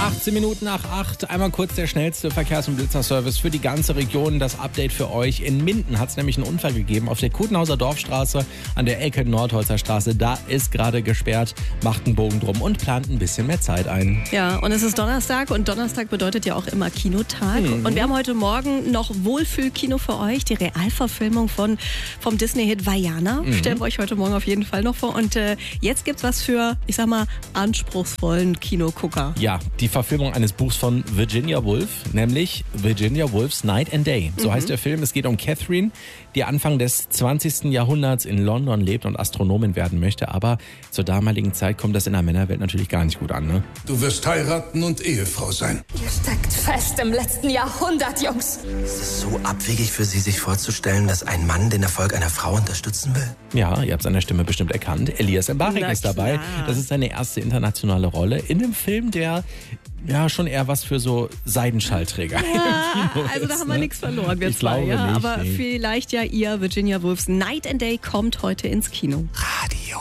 18 Minuten nach 8. Einmal kurz der schnellste Verkehrs- und Blitzerservice für die ganze Region. Das Update für euch. In Minden hat es nämlich einen Unfall gegeben auf der Kutenhauser Dorfstraße an der Ecke Nordholzer Straße. Da ist gerade gesperrt. Macht einen Bogen drum und plant ein bisschen mehr Zeit ein. Ja, und es ist Donnerstag und Donnerstag bedeutet ja auch immer Kinotag. Und wir haben heute Morgen noch Wohlfühlkino für euch. Die Realverfilmung vom Disney-Hit Vaiana. Stellen wir euch heute Morgen auf jeden Fall noch vor. Und jetzt gibt's was für, ich sag mal, anspruchsvollen Kinogucker. Ja, die Verfilmung eines Buchs von Virginia Woolf, nämlich Virginia Woolf's Night and Day. So heißt der Film. Es geht um Catherine, die Anfang des 20. Jahrhunderts in London lebt und Astronomin werden möchte. Aber zur damaligen Zeit kommt das in der Männerwelt natürlich gar nicht gut an, ne? Du wirst heiraten und Ehefrau sein. Ihr steckt fest im letzten Jahrhundert, Jungs. Ist es so abwegig für Sie, sich vorzustellen, dass ein Mann den Erfolg einer Frau unterstützen will? Ja, ihr habt seine Stimme bestimmt erkannt. Elias Mbarek Na ist dabei. klar. Das ist seine erste internationale Rolle in einem Film, der ja schon eher was für so Seidenschallträger im Kino Also da ist, haben wir ne? nichts verloren, wir Ich zwei. glaube Ja, nicht, aber nee. vielleicht ja ihr. Virginia Woolf's Night and Day kommt heute ins Kino. Radio.